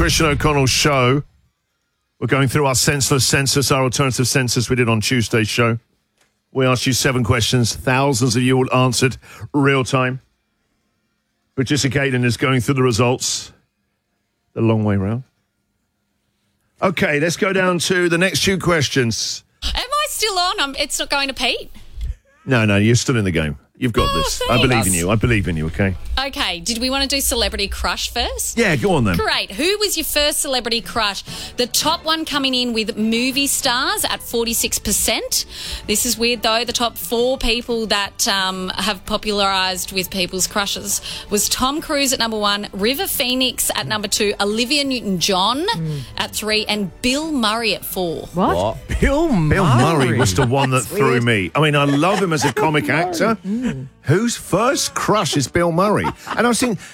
Christian O'Connell show. We're going through our senseless census, our alternative census we did on Tuesday's show. We asked you 7 questions. Thousands of you all answered real time. Producer Caitlin is going through the results the long way round. Okay, let's go down to the next 2 questions. Am I still on? It's not going to Pete? No, you're still in the game. You've got this. Thanks. I believe in you, okay? Okay, did we want to do Celebrity Crush first? Yeah, go on then. Great. Who was your first celebrity crush? The top one coming in with movie stars at 46%. This is weird, though. The top 4 people that have popularised with people's crushes was Tom Cruise at number 1, River Phoenix at number 2, Olivia Newton-John at 3, and Bill Murray at 4. What? Bill Murray was the one that threw me. I mean, I love him as a comic actor. Whose first crush is Bill Murray? And I was thinking,